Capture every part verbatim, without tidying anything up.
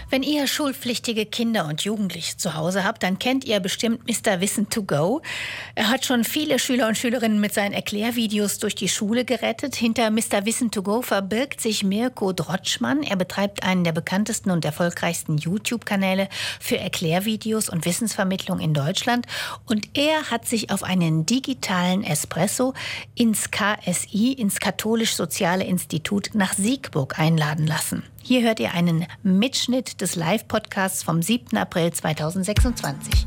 Wenn ihr schulpflichtige Kinder und Jugendliche zu Hause habt, dann kennt ihr bestimmt Mister Wissen to go. Er hat schon viele Schüler und Schülerinnen mit seinen Erklärvideos durch die Schule gerettet. Hinter Mister Wissen to go verbirgt sich Mirko Drotschmann. Er betreibt einen der bekanntesten und erfolgreichsten YouTube-Kanäle für Erklärvideos und Wissensvermittlung in Deutschland. Und er hat sich auf einen digitalen Espresso ins K S I, ins Katholisch-Soziale Institut nach Siegburg einladen lassen. Hier hört ihr einen Mitschnitt des Live-Podcasts vom siebten April zweitausendsechsundzwanzig.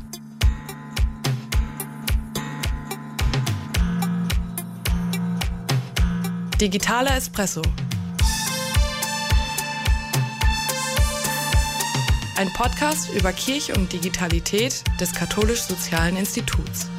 Digitaler Espresso. Ein Podcast über Kirche und Digitalität des Katholisch-Sozialen Instituts.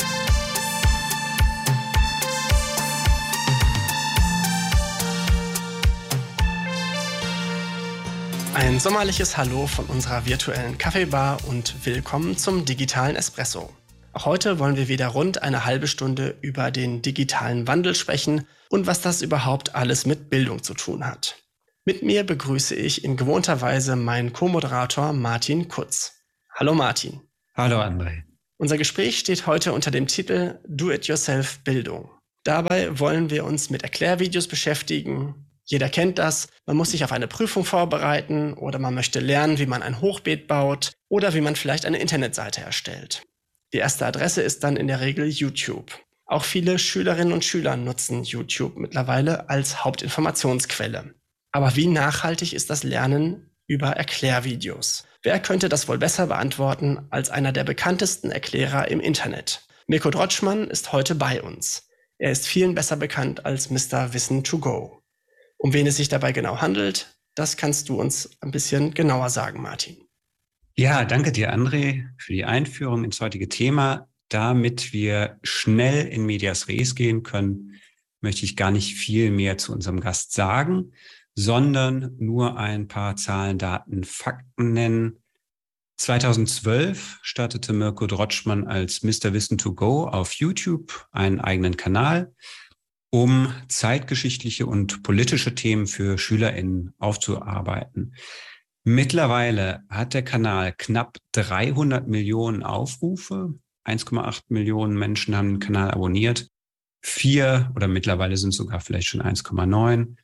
Ein sommerliches Hallo von unserer virtuellen Kaffeebar und willkommen zum digitalen Espresso. Auch heute wollen wir wieder rund eine halbe Stunde über den digitalen Wandel sprechen und was das überhaupt alles mit Bildung zu tun hat. Mit mir begrüße ich in gewohnter Weise meinen Co-Moderator Martin Kutz. Hallo Martin. Hallo André. Unser Gespräch steht heute unter dem Titel Do-it-yourself Bildung. Dabei wollen wir uns mit Erklärvideos beschäftigen. Jeder kennt das. Man muss sich auf eine Prüfung vorbereiten oder man möchte lernen, wie man ein Hochbeet baut oder wie man vielleicht eine Internetseite erstellt. Die erste Adresse ist dann in der Regel YouTube. Auch viele Schülerinnen und Schüler nutzen YouTube mittlerweile als Hauptinformationsquelle. Aber wie nachhaltig ist das Lernen über Erklärvideos? Wer könnte das wohl besser beantworten als einer der bekanntesten Erklärer im Internet? Mirko Drotschmann ist heute bei uns. Er ist vielen besser bekannt als Mister Wissen to go. Um wen es sich dabei genau handelt, das kannst du uns ein bisschen genauer sagen, Martin. Ja, danke dir, André, für die Einführung ins heutige Thema. Damit wir schnell in medias res gehen können, möchte ich gar nicht viel mehr zu unserem Gast sagen, sondern nur ein paar Zahlen, Daten, Fakten nennen. zweitausendzwölf startete Mirko Drotschmann als Mister Wissen to go auf YouTube einen eigenen Kanal, um zeitgeschichtliche und politische Themen für SchülerInnen aufzuarbeiten. Mittlerweile hat der Kanal knapp dreihundert Millionen Aufrufe. eins Komma acht Millionen Menschen haben den Kanal abonniert. Vier oder mittlerweile sind es sogar vielleicht schon eins Komma neun.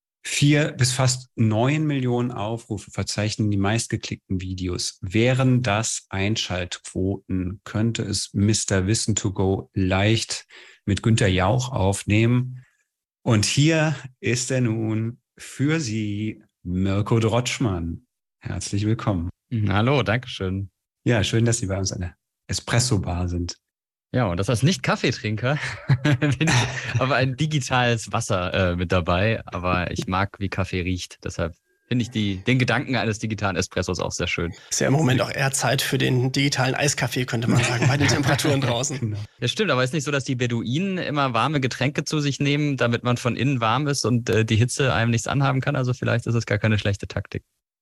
Vier bis fast neun Millionen Aufrufe verzeichnen die meistgeklickten Videos. Wären das Einschaltquoten, könnte es Mister Wissen to go leicht mit Günther Jauch aufnehmen. Und hier ist er nun für Sie, Mirko Drotschmann. Herzlich willkommen. Hallo, danke schön. Ja, schön, dass Sie bei uns an der Espresso-Bar sind. Ja, und das als Nicht-Kaffeetrinker bin ich aber ein digitales Wasser äh, mit dabei. Aber ich mag, wie Kaffee riecht. Deshalb finde ich die, den Gedanken eines digitalen Espressos auch sehr schön. Ist ja im Moment auch eher Zeit für den digitalen Eiskaffee, könnte man sagen, bei den Temperaturen draußen. Das stimmt, aber ist nicht so, dass die Beduinen immer warme Getränke zu sich nehmen, damit man von innen warm ist und äh, die Hitze einem nichts anhaben kann? Also vielleicht ist es gar keine schlechte Taktik.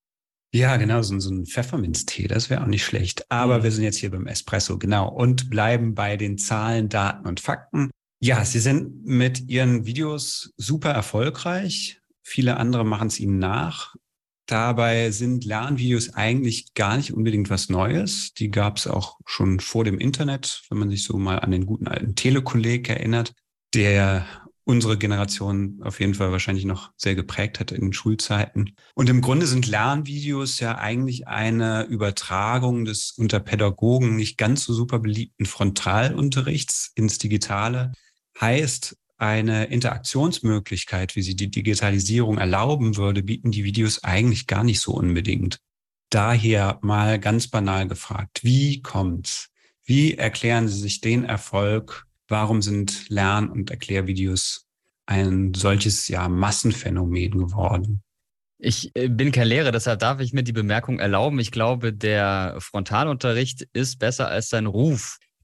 Ja, genau, so, so ein Pfefferminztee, das wäre auch nicht schlecht. Aber mhm. wir sind jetzt hier beim Espresso, genau, und bleiben bei den Zahlen, Daten und Fakten. Ja, Sie sind mit Ihren Videos super erfolgreich. Viele andere machen es Ihnen nach. Dabei sind Lernvideos eigentlich gar nicht unbedingt was Neues. Die gab es auch schon vor dem Internet, wenn man sich so mal an den guten alten Telekolleg erinnert, der unsere Generation auf jeden Fall wahrscheinlich noch sehr geprägt hat in den Schulzeiten. Und im Grunde sind Lernvideos ja eigentlich eine Übertragung des unter Pädagogen nicht ganz so super beliebten Frontalunterrichts ins Digitale. Heißt, eine Interaktionsmöglichkeit, wie sie die Digitalisierung erlauben würde, bieten die Videos eigentlich gar nicht so unbedingt. Daher mal ganz banal gefragt, wie kommt's? Wie erklären Sie sich den Erfolg? Warum sind Lern- und Erklärvideos ein solches ja Massenphänomen geworden? Ich bin kein Lehrer, deshalb darf ich mir die Bemerkung erlauben. Ich glaube, der Frontalunterricht ist besser als sein Ruf.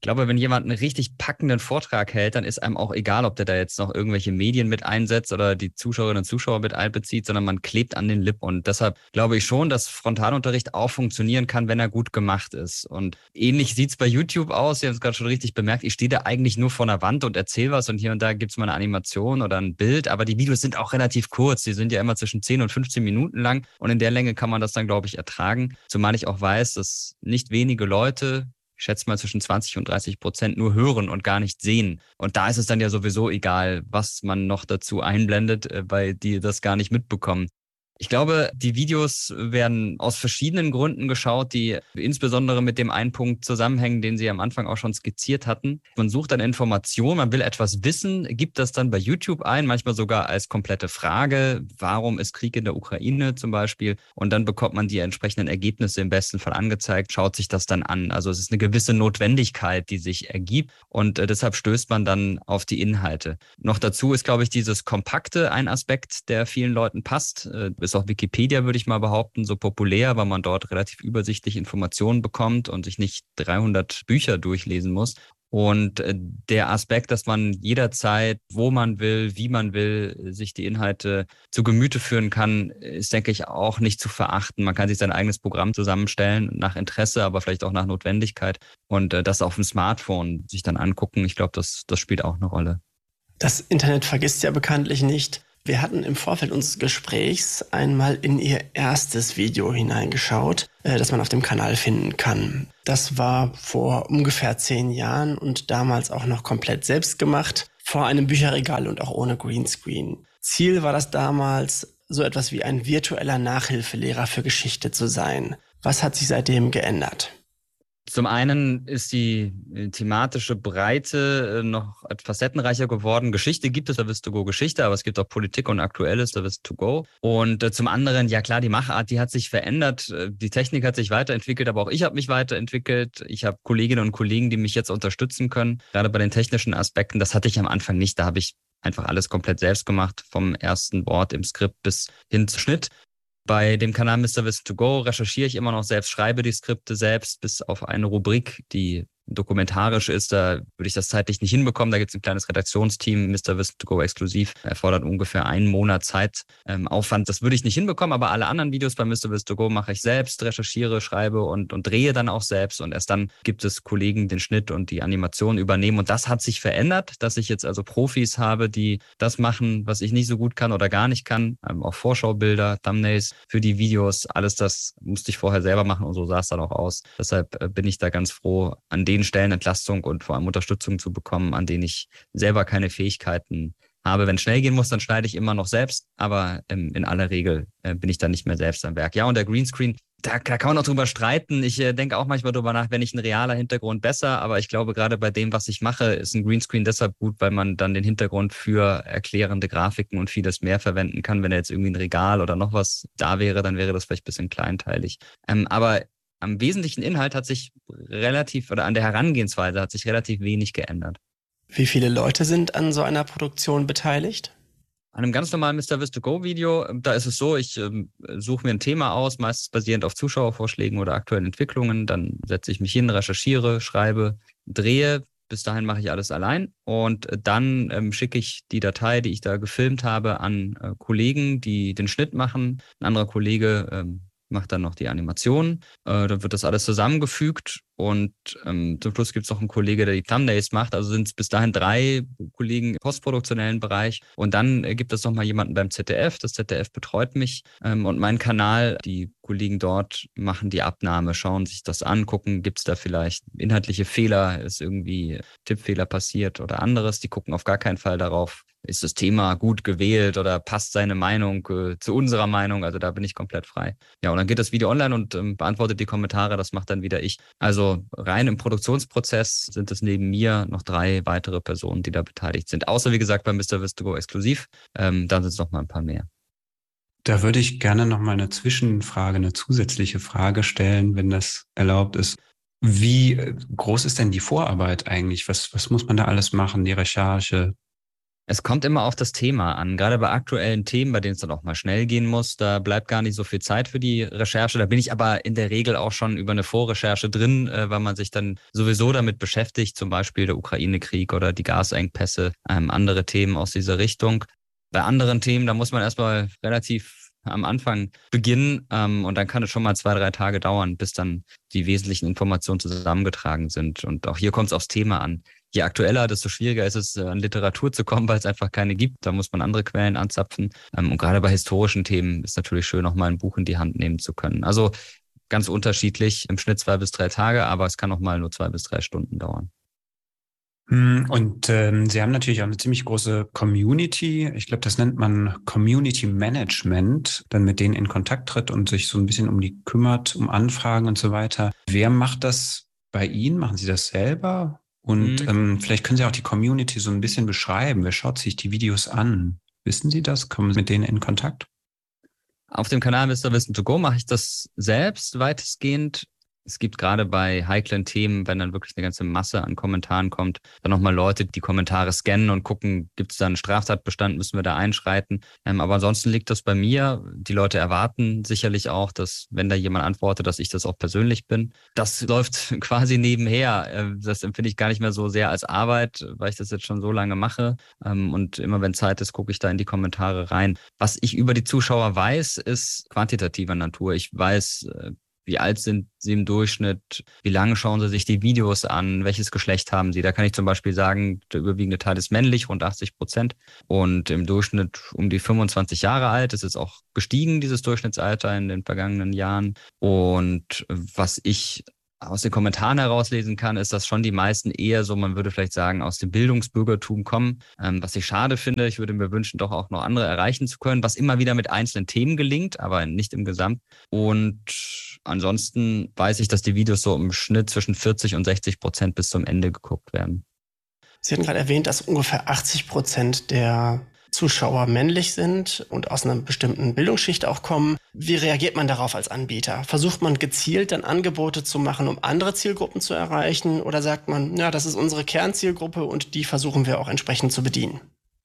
Ich glaube, wenn jemand einen richtig packenden Vortrag hält, dann ist einem auch egal, ob der da jetzt noch irgendwelche Medien mit einsetzt oder die Zuschauerinnen und Zuschauer mit einbezieht, sondern man klebt an den Lippen. Und deshalb glaube ich schon, dass Frontalunterricht auch funktionieren kann, wenn er gut gemacht ist. Und ähnlich sieht's bei YouTube aus. Sie haben es gerade schon richtig bemerkt. Ich stehe da eigentlich nur vor einer Wand und erzähle was und hier und da gibt's mal eine Animation oder ein Bild. Aber die Videos sind auch relativ kurz. Die sind ja immer zwischen zehn und fünfzehn Minuten lang. Und in der Länge kann man das dann, glaube ich, ertragen. Zumal ich auch weiß, dass nicht wenige Leute, ich schätze mal zwischen zwanzig und dreißig Prozent, nur hören und gar nicht sehen. Und da ist es dann ja sowieso egal, was man noch dazu einblendet, weil die das gar nicht mitbekommen. Ich glaube, die Videos werden aus verschiedenen Gründen geschaut, die insbesondere mit dem einen Punkt zusammenhängen, den Sie am Anfang auch schon skizziert hatten. Man sucht dann Informationen, man will etwas wissen, gibt das dann bei YouTube ein, manchmal sogar als komplette Frage. Warum ist Krieg in der Ukraine zum Beispiel? Und dann bekommt man die entsprechenden Ergebnisse im besten Fall angezeigt, schaut sich das dann an. Also es ist eine gewisse Notwendigkeit, die sich ergibt und äh, deshalb stößt man dann auf die Inhalte. Noch dazu ist, glaube ich, dieses Kompakte ein Aspekt, der vielen Leuten passt. Äh, ist auch Wikipedia, würde ich mal behaupten, so populär, weil man dort relativ übersichtlich Informationen bekommt und sich nicht dreihundert Bücher durchlesen muss. Und der Aspekt, dass man jederzeit, wo man will, wie man will, sich die Inhalte zu Gemüte führen kann, ist, denke ich, auch nicht zu verachten. Man kann sich sein eigenes Programm zusammenstellen, nach Interesse, aber vielleicht auch nach Notwendigkeit. Und das auf dem Smartphone sich dann angucken, ich glaube, das, das spielt auch eine Rolle. Das Internet vergisst ja bekanntlich nicht. Wir hatten im Vorfeld unseres Gesprächs einmal in ihr erstes Video hineingeschaut, äh, das man auf dem Kanal finden kann. Das war vor ungefähr zehn Jahren und damals auch noch komplett selbst gemacht, vor einem Bücherregal und auch ohne Greenscreen. Ziel war das damals, so etwas wie ein virtueller Nachhilfelehrer für Geschichte zu sein. Was hat sich seitdem geändert? Zum einen ist die thematische Breite noch facettenreicher geworden. Geschichte gibt es, da wirst du go Geschichte, aber es gibt auch Politik und Aktuelles, da wirst du go. Und zum anderen, ja klar, die Machart, die hat sich verändert. Die Technik hat sich weiterentwickelt, aber auch ich habe mich weiterentwickelt. Ich habe Kolleginnen und Kollegen, die mich jetzt unterstützen können, gerade bei den technischen Aspekten. Das hatte ich am Anfang nicht, da habe ich einfach alles komplett selbst gemacht, vom ersten Wort im Skript bis hin zum Schnitt. Bei dem Kanal Mister Wissen to Go recherchiere ich immer noch selbst, schreibe die Skripte selbst, bis auf eine Rubrik, die dokumentarisch ist. Da würde ich das zeitlich nicht hinbekommen. Da gibt es ein kleines Redaktionsteam, Mister Wissen to Go exklusiv. Erfordert ungefähr einen Monat Zeitaufwand. Ähm, das würde ich nicht hinbekommen, aber alle anderen Videos bei Mister Wissen to Go mache ich selbst, recherchiere, schreibe und, und drehe dann auch selbst. Und erst dann gibt es Kollegen, den Schnitt und die Animation übernehmen. Und das hat sich verändert, dass ich jetzt also Profis habe, die das machen, was ich nicht so gut kann oder gar nicht kann. Ähm, auch Vorschaubilder, Thumbnails für die Videos. Alles das musste ich vorher selber machen und so sah es dann auch aus. Deshalb äh, bin ich da ganz froh, an den Stellen Entlastung und vor allem Unterstützung zu bekommen, an denen ich selber keine Fähigkeiten habe. Wenn es schnell gehen muss, dann schneide ich immer noch selbst, aber ähm, in aller Regel äh, bin ich dann nicht mehr selbst am Werk. Ja, und der Greenscreen, da, da kann man auch drüber streiten. Ich äh, denke auch manchmal drüber nach, wenn ich ein realer Hintergrund besser, aber ich glaube, gerade bei dem, was ich mache, ist ein Greenscreen deshalb gut, weil man dann den Hintergrund für erklärende Grafiken und vieles mehr verwenden kann. Wenn da jetzt irgendwie ein Regal oder noch was da wäre, dann wäre das vielleicht ein bisschen kleinteilig. Ähm, aber am wesentlichen Inhalt hat sich relativ, oder an der Herangehensweise hat sich relativ wenig geändert. Wie viele Leute sind an so einer Produktion beteiligt? An einem ganz normalen Mister Wissen to Go Video, da ist es so, ich ähm, suche mir ein Thema aus, meistens basierend auf Zuschauervorschlägen oder aktuellen Entwicklungen. Dann setze ich mich hin, recherchiere, schreibe, drehe. Bis dahin mache ich alles allein und dann ähm, schicke ich die Datei, die ich da gefilmt habe, an äh, Kollegen, die den Schnitt machen. Ein anderer Kollege ähm, macht dann noch die Animation. Äh, dann wird das alles zusammengefügt und ähm, zum Schluss gibt es noch einen Kollege, der die Thumbnails macht. Also sind es bis dahin drei Kollegen im postproduktionellen Bereich. Und dann äh, gibt es noch mal jemanden beim Z D F. Das Z D F betreut mich ähm, und meinen Kanal. Die Kollegen dort machen die Abnahme, schauen sich das an, gucken, gibt es da vielleicht inhaltliche Fehler, ist irgendwie Tippfehler passiert oder anderes. Die gucken auf gar keinen Fall darauf, ist das Thema gut gewählt oder passt seine Meinung äh, zu unserer Meinung. Also da bin ich komplett frei. Ja, und dann geht das Video online und ähm, beantwortet die Kommentare. Das macht dann wieder ich. Also rein im Produktionsprozess sind es neben mir noch drei weitere Personen, die da beteiligt sind. Außer, wie gesagt, bei Mister Wissen to Go exklusiv. Ähm, dann sind es noch mal ein paar mehr. Da würde ich gerne noch mal eine Zwischenfrage, eine zusätzliche Frage stellen, wenn das erlaubt ist. Wie groß ist denn die Vorarbeit eigentlich? Was, was muss man da alles machen? Die Recherche? Es kommt immer auf das Thema an. Gerade bei aktuellen Themen, bei denen es dann auch mal schnell gehen muss, da bleibt gar nicht so viel Zeit für die Recherche. Da bin ich aber in der Regel auch schon über eine Vorrecherche drin, äh, weil man sich dann sowieso damit beschäftigt, zum Beispiel der Ukraine-Krieg oder die Gasengpässe, ähm, andere Themen aus dieser Richtung. Bei anderen Themen, da muss man erstmal relativ am Anfang beginnen ähm, und dann kann es schon mal zwei, drei Tage dauern, bis dann die wesentlichen Informationen zusammengetragen sind. Und auch hier kommt es aufs Thema an. Je aktueller, desto schwieriger ist es, an Literatur zu kommen, weil es einfach keine gibt. Da muss man andere Quellen anzapfen. Und gerade bei historischen Themen ist natürlich schön, noch mal ein Buch in die Hand nehmen zu können. Also ganz unterschiedlich, im Schnitt zwei bis drei Tage, aber es kann auch mal nur zwei bis drei Stunden dauern. Und ähm, Sie haben natürlich auch eine ziemlich große Community. Ich glaube, das nennt man Community Management, dann mit denen in Kontakt tritt und sich so ein bisschen um die kümmert, um Anfragen und so weiter. Wer macht das bei Ihnen? Machen Sie das selber? Und mhm. ähm, vielleicht können Sie auch die Community so ein bisschen beschreiben. Wer schaut sich die Videos an? Wissen Sie das? Kommen Sie mit denen in Kontakt? Auf dem Kanal Mister Wissen to Go mache ich das selbst weitestgehend. Es gibt gerade bei heiklen Themen, wenn dann wirklich eine ganze Masse an Kommentaren kommt, dann nochmal Leute, die Kommentare scannen und gucken, gibt es da einen Straftatbestand, müssen wir da einschreiten. Ähm, aber ansonsten liegt das bei mir. Die Leute erwarten sicherlich auch, dass, wenn da jemand antwortet, dass ich das auch persönlich bin. Das läuft quasi nebenher. Das empfinde ich gar nicht mehr so sehr als Arbeit, weil ich das jetzt schon so lange mache. Ähm, und immer wenn Zeit ist, gucke ich da in die Kommentare rein. Was ich über die Zuschauer weiß, ist quantitativer Natur. Ich weiß, wie alt sind sie im Durchschnitt? Wie lange schauen sie sich die Videos an? Welches Geschlecht haben sie? Da kann ich zum Beispiel sagen, der überwiegende Teil ist männlich, rund achtzig Prozent. Und im Durchschnitt um die fünfundzwanzig Jahre alt. Es ist auch gestiegen, dieses Durchschnittsalter in den vergangenen Jahren. Und was ich aus den Kommentaren herauslesen kann, ist, dass schon die meisten eher so, man würde vielleicht sagen, aus dem Bildungsbürgertum kommen. Ähm, was ich schade finde, ich würde mir wünschen, doch auch noch andere erreichen zu können, was immer wieder mit einzelnen Themen gelingt, aber nicht im Gesamt. Und ansonsten weiß ich, dass die Videos so im Schnitt zwischen vierzig und sechzig Prozent bis zum Ende geguckt werden. Sie hatten gerade erwähnt, dass ungefähr achtzig Prozent der Zuschauer männlich sind und aus einer bestimmten Bildungsschicht auch kommen. Wie reagiert man darauf als Anbieter? Versucht man gezielt dann Angebote zu machen, um andere Zielgruppen zu erreichen? Oder sagt man, ja, das ist unsere Kernzielgruppe und die versuchen wir auch entsprechend zu bedienen?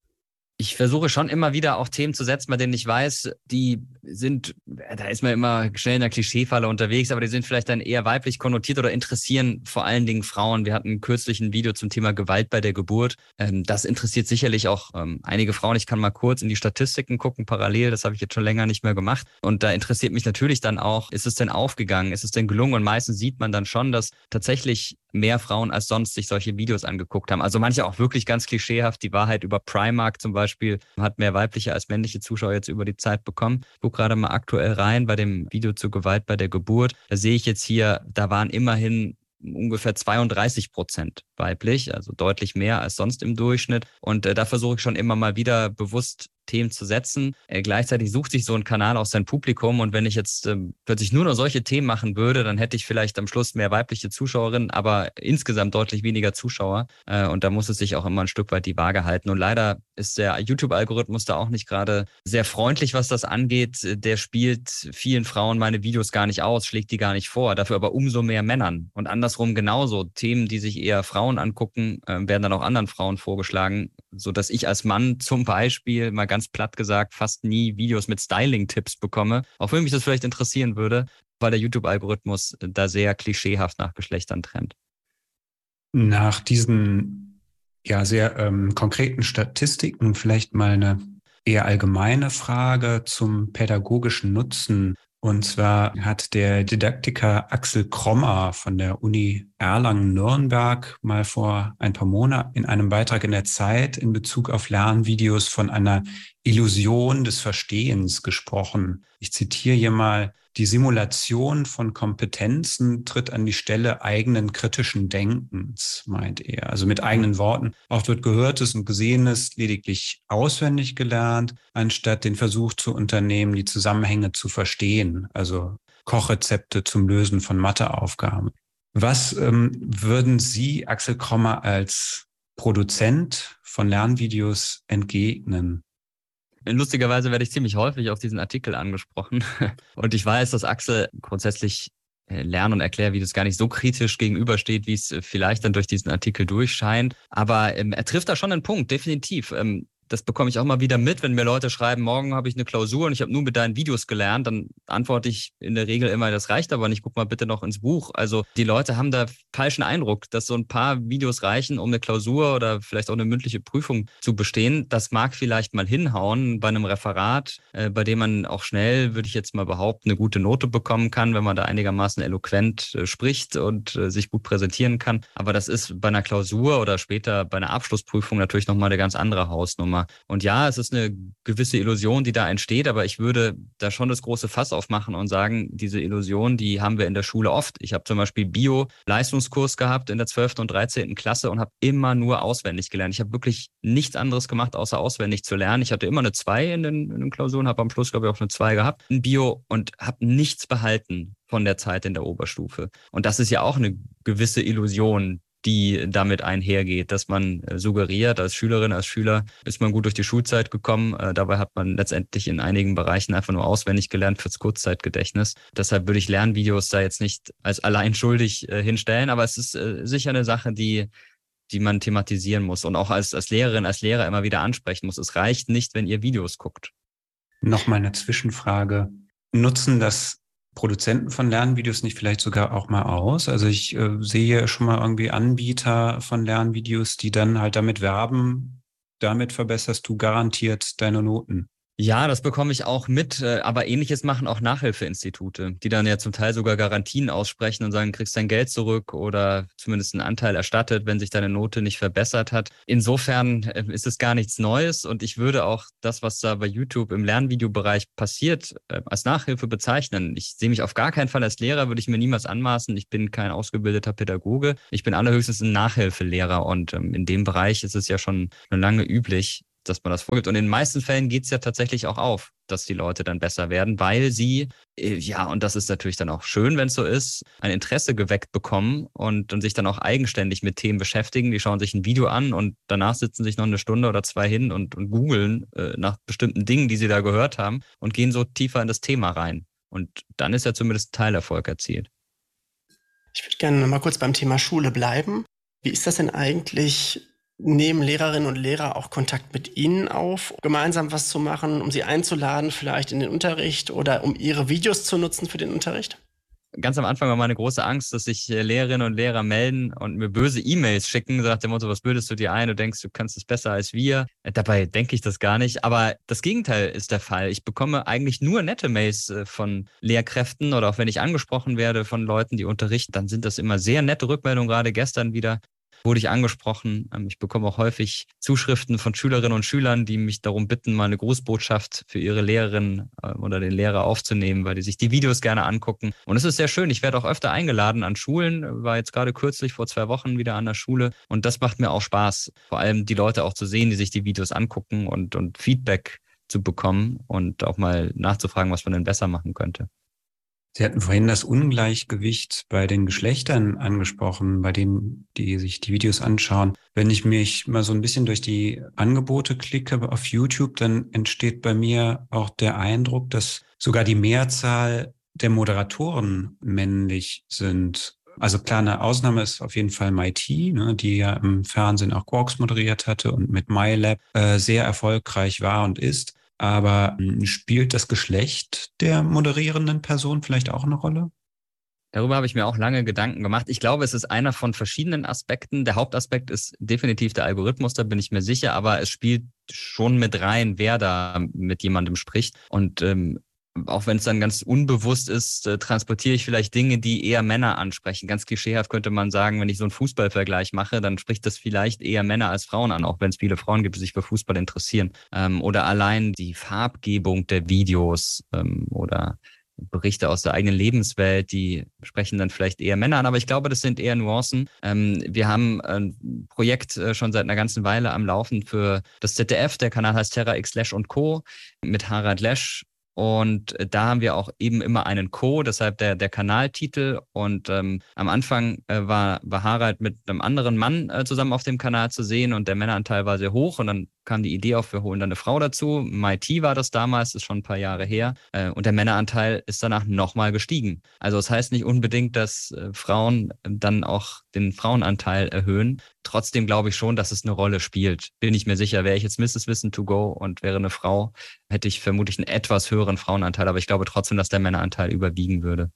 Ich versuche schon immer wieder auch Themen zu setzen, bei denen ich weiß, die sind, da ist man immer schnell in der Klischeefalle unterwegs, aber die sind vielleicht dann eher weiblich konnotiert oder interessieren vor allen Dingen Frauen. Wir hatten kürzlich ein Video zum Thema Gewalt bei der Geburt. Das interessiert sicherlich auch einige Frauen. Ich kann mal kurz in die Statistiken gucken, parallel. Das habe ich jetzt schon länger nicht mehr gemacht. Und da interessiert mich natürlich dann auch, ist es denn aufgegangen? Ist es denn gelungen? Und meistens sieht man dann schon, dass tatsächlich mehr Frauen als sonst sich solche Videos angeguckt haben. Also manche auch wirklich ganz klischeehaft. Die Wahrheit über Primark zum Beispiel hat mehr weibliche als männliche Zuschauer jetzt über die Zeit bekommen. Ich gucke gerade mal aktuell rein bei dem Video zur Gewalt bei der Geburt. Da sehe ich jetzt hier, da waren immerhin ungefähr zweiunddreißig Prozent weiblich, also deutlich mehr als sonst im Durchschnitt. Und äh, da versuche ich schon immer mal wieder bewusst Themen zu setzen. Äh, gleichzeitig sucht sich so ein Kanal auch sein Publikum. Und wenn ich jetzt äh, plötzlich nur noch solche Themen machen würde, dann hätte ich vielleicht am Schluss mehr weibliche Zuschauerinnen, aber insgesamt deutlich weniger Zuschauer. Äh, und da muss es sich auch immer ein Stück weit die Waage halten. Und leider ist der YouTube-Algorithmus da auch nicht gerade sehr freundlich, was das angeht. Der spielt vielen Frauen meine Videos gar nicht aus, schlägt die gar nicht vor. Dafür aber umso mehr Männern. Und andersrum genauso. Themen, die sich eher Frauen angucken, äh, werden dann auch anderen Frauen vorgeschlagen, sodass ich als Mann zum Beispiel mal ganz platt gesagt fast nie Videos mit Styling-Tipps bekomme, auch wenn mich das vielleicht interessieren würde, weil der YouTube-Algorithmus da sehr klischeehaft nach Geschlechtern trennt. Nach diesen ja sehr ähm, konkreten Statistiken vielleicht mal eine eher allgemeine Frage zum pädagogischen Nutzen. Und zwar hat der Didaktiker Axel Krommer von der Uni Erlangen-Nürnberg mal vor ein paar Monaten in einem Beitrag in der Zeit in Bezug auf Lernvideos von einer Illusion des Verstehens gesprochen. Ich zitiere hier mal: Die Simulation von Kompetenzen tritt an die Stelle eigenen kritischen Denkens, meint er. Also mit eigenen Worten. Oft wird Gehörtes und Gesehenes lediglich auswendig gelernt, anstatt den Versuch zu unternehmen, die Zusammenhänge zu verstehen. Also Kochrezepte zum Lösen von Matheaufgaben. Was ähm, würden Sie, Axel Krommer, als Produzent von Lernvideos entgegnen? Lustigerweise werde ich ziemlich häufig auf diesen Artikel angesprochen. Und ich weiß, dass Axel grundsätzlich Lern- und Erklärvideos gar nicht so kritisch gegenübersteht, wie es vielleicht dann durch diesen Artikel durchscheint. Aber ähm, er trifft da schon einen Punkt, definitiv. Ähm, das bekomme ich auch mal wieder mit, wenn mir Leute schreiben, morgen habe ich eine Klausur und ich habe nur mit deinen Videos gelernt, dann antworte ich in der Regel immer, das reicht aber nicht, guck mal bitte noch ins Buch. Also die Leute haben da falschen Eindruck, dass so ein paar Videos reichen, um eine Klausur oder vielleicht auch eine mündliche Prüfung zu bestehen. Das mag vielleicht mal hinhauen bei einem Referat, äh, bei dem man auch schnell, würde ich jetzt mal behaupten, eine gute Note bekommen kann, wenn man da einigermaßen eloquent äh, spricht und äh, sich gut präsentieren kann. Aber das ist bei einer Klausur oder später bei einer Abschlussprüfung natürlich nochmal eine ganz andere Hausnummer. Und ja, es ist eine gewisse Illusion, die da entsteht, aber ich würde da schon das große Fass aufmachen und sagen, diese Illusion, die haben wir in der Schule oft. Ich habe zum Beispiel Bio-Leistungskurs gehabt in der zwölften und dreizehnten Klasse und habe immer nur auswendig gelernt. Ich habe wirklich nichts anderes gemacht, außer auswendig zu lernen. Ich hatte immer eine zwei in den, in den Klausuren, habe am Schluss, glaube ich, auch eine zwei gehabt in Bio und habe nichts behalten von der Zeit in der Oberstufe. Und das ist ja auch eine gewisse Illusion, die damit einhergeht, dass man suggeriert, als Schülerin, als Schüler ist man gut durch die Schulzeit gekommen. Äh, dabei hat man letztendlich in einigen Bereichen einfach nur auswendig gelernt fürs Kurzzeitgedächtnis. Deshalb würde ich Lernvideos da jetzt nicht als allein schuldig äh, hinstellen, aber es ist äh, sicher eine Sache, die die man thematisieren muss und auch als, als Lehrerin, als Lehrer immer wieder ansprechen muss. Es reicht nicht, wenn ihr Videos guckt. Nochmal eine Zwischenfrage. Nutzen das Produzenten von Lernvideos nicht vielleicht sogar auch mal aus? Also ich äh, sehe schon mal irgendwie Anbieter von Lernvideos, die dann halt damit werben, damit verbesserst du garantiert deine Noten. Ja, das bekomme ich auch mit, aber Ähnliches machen auch Nachhilfeinstitute, die dann ja zum Teil sogar Garantien aussprechen und sagen, kriegst dein Geld zurück oder zumindest einen Anteil erstattet, wenn sich deine Note nicht verbessert hat. Insofern ist es gar nichts Neues und ich würde auch das, was da bei YouTube im Lernvideobereich passiert, als Nachhilfe bezeichnen. Ich sehe mich auf gar keinen Fall als Lehrer, würde ich mir niemals anmaßen. Ich bin kein ausgebildeter Pädagoge. Ich bin allerhöchstens ein Nachhilfelehrer und in dem Bereich ist es ja schon lange üblich, dass man das vorgibt. Und in den meisten Fällen geht es ja tatsächlich auch auf, dass die Leute dann besser werden, weil sie, ja, und das ist natürlich dann auch schön, wenn es so ist, ein Interesse geweckt bekommen und, und sich dann auch eigenständig mit Themen beschäftigen. Die schauen sich ein Video an und danach sitzen sich noch eine Stunde oder zwei hin und, und googeln äh, nach bestimmten Dingen, die sie da gehört haben und gehen so tiefer in das Thema rein. Und dann ist ja zumindest Teilerfolg erzielt. Ich würde gerne noch mal kurz beim Thema Schule bleiben. Wie ist das denn eigentlich? Nehmen Lehrerinnen und Lehrer auch Kontakt mit Ihnen auf, gemeinsam was zu machen, um Sie einzuladen, vielleicht in den Unterricht oder um Ihre Videos zu nutzen für den Unterricht? Ganz am Anfang war meine große Angst, dass sich Lehrerinnen und Lehrer melden und mir böse E-Mails schicken, so nach dem Motto, was bildest du dir ein? Du denkst, du kannst es besser als wir. Dabei denke ich das gar nicht. Aber das Gegenteil ist der Fall. Ich bekomme eigentlich nur nette Mails von Lehrkräften oder auch wenn ich angesprochen werde von Leuten, die unterrichten, dann sind das immer sehr nette Rückmeldungen. Gerade gestern wieder wurde ich angesprochen. Ich bekomme auch häufig Zuschriften von Schülerinnen und Schülern, die mich darum bitten, mal eine Grußbotschaft für ihre Lehrerin oder den Lehrer aufzunehmen, weil die sich die Videos gerne angucken. Und es ist sehr schön. Ich werde auch öfter eingeladen an Schulen, war jetzt gerade kürzlich vor zwei Wochen wieder an der Schule. Und das macht mir auch Spaß, vor allem die Leute auch zu sehen, die sich die Videos angucken und, und Feedback zu bekommen und auch mal nachzufragen, was man denn besser machen könnte. Sie hatten vorhin das Ungleichgewicht bei den Geschlechtern angesprochen, bei denen, die sich die Videos anschauen. Wenn ich mich mal so ein bisschen durch die Angebote klicke auf YouTube, dann entsteht bei mir auch der Eindruck, dass sogar die Mehrzahl der Moderatoren männlich sind. Also klar, eine Ausnahme ist auf jeden Fall MIT, ne, die ja im Fernsehen auch Quarks moderiert hatte und mit MyLab äh, sehr erfolgreich war und ist. Aber spielt das Geschlecht der moderierenden Person vielleicht auch eine Rolle? Darüber habe ich mir auch lange Gedanken gemacht. Ich glaube, es ist einer von verschiedenen Aspekten. Der Hauptaspekt ist definitiv der Algorithmus, da bin ich mir sicher, aber es spielt schon mit rein, wer da mit jemandem spricht. Und ähm, auch wenn es dann ganz unbewusst ist, äh, transportiere ich vielleicht Dinge, die eher Männer ansprechen. Ganz klischeehaft könnte man sagen, wenn ich so einen Fußballvergleich mache, dann spricht das vielleicht eher Männer als Frauen an, auch wenn es viele Frauen gibt, die sich für Fußball interessieren. Ähm, oder allein die Farbgebung der Videos ähm, oder Berichte aus der eigenen Lebenswelt, die sprechen dann vielleicht eher Männer an, aber ich glaube, das sind eher Nuancen. Ähm, wir haben ein Projekt äh, schon seit einer ganzen Weile am Laufen für das Z D F, der Kanal heißt Terra X Lesch und Co. mit Harald Lesch. Und da haben wir auch eben immer einen Co., deshalb der, der Kanaltitel. Und ähm, am Anfang äh, war, war Harald mit einem anderen Mann äh, zusammen auf dem Kanal zu sehen und der Männeranteil war sehr hoch. Und dann kam die Idee auf, wir holen dann eine Frau dazu. M I T war das damals, ist schon ein paar Jahre her. Und der Männeranteil ist danach nochmal gestiegen. Also das heißt nicht unbedingt, dass Frauen dann auch den Frauenanteil erhöhen. Trotzdem glaube ich schon, dass es eine Rolle spielt. Bin ich mir sicher, wäre ich jetzt Misses Wissen to go und wäre eine Frau, hätte ich vermutlich einen etwas höheren Frauenanteil. Aber ich glaube trotzdem, dass der Männeranteil überwiegen würde.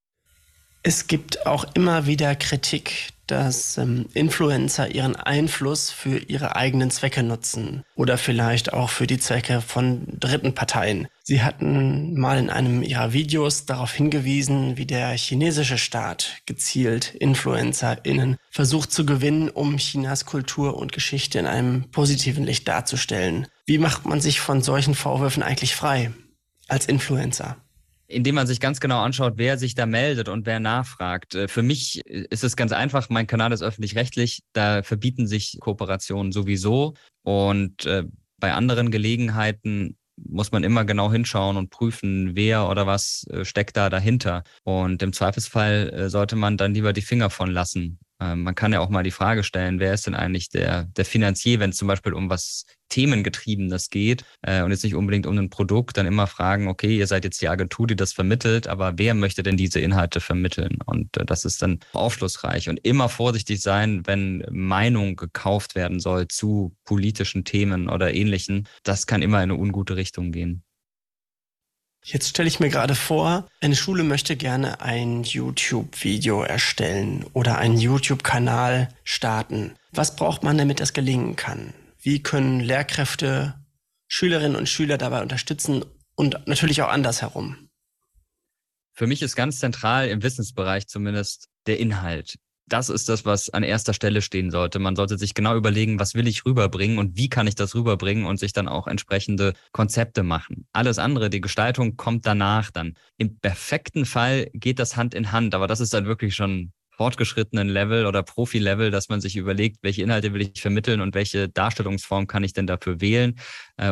Es gibt auch immer wieder Kritik, dass ähm, Influencer ihren Einfluss für ihre eigenen Zwecke nutzen oder vielleicht auch für die Zwecke von dritten Parteien. Sie hatten mal in einem ihrer Videos darauf hingewiesen, wie der chinesische Staat gezielt InfluencerInnen versucht zu gewinnen, um Chinas Kultur und Geschichte in einem positiven Licht darzustellen. Wie macht man sich von solchen Vorwürfen eigentlich frei als Influencer? Indem man sich ganz genau anschaut, wer sich da meldet und wer nachfragt. Für mich ist es ganz einfach, mein Kanal ist öffentlich-rechtlich, da verbieten sich Kooperationen sowieso und äh, bei anderen Gelegenheiten muss man immer genau hinschauen und prüfen, wer oder was äh, steckt da dahinter. Und im Zweifelsfall äh, sollte man dann lieber die Finger von lassen. Äh, man kann ja auch mal die Frage stellen, wer ist denn eigentlich der, der Finanzier, wenn es zum Beispiel um was Themengetriebenes geht äh, und jetzt nicht unbedingt um ein Produkt, dann immer fragen, okay, ihr seid jetzt die Agentur, die das vermittelt, aber wer möchte denn diese Inhalte vermitteln? Und äh, das ist dann aufschlussreich. Und immer vorsichtig sein, wenn Meinung gekauft werden soll zu politischen Themen oder Ähnlichen. Das kann immer in eine ungute Richtung gehen. Jetzt stelle ich mir gerade vor, eine Schule möchte gerne ein YouTube-Video erstellen oder einen YouTube-Kanal starten. Was braucht man, damit das gelingen kann? Wie können Lehrkräfte Schülerinnen und Schüler dabei unterstützen und natürlich auch andersherum? Für mich ist ganz zentral im Wissensbereich zumindest der Inhalt. Das ist das, was an erster Stelle stehen sollte. Man sollte sich genau überlegen, was will ich rüberbringen und wie kann ich das rüberbringen und sich dann auch entsprechende Konzepte machen. Alles andere, die Gestaltung kommt danach dann. Im perfekten Fall geht das Hand in Hand, aber das ist dann wirklich schon fortgeschrittenen Level oder Profi-Level, dass man sich überlegt, welche Inhalte will ich vermitteln und welche Darstellungsform kann ich denn dafür wählen.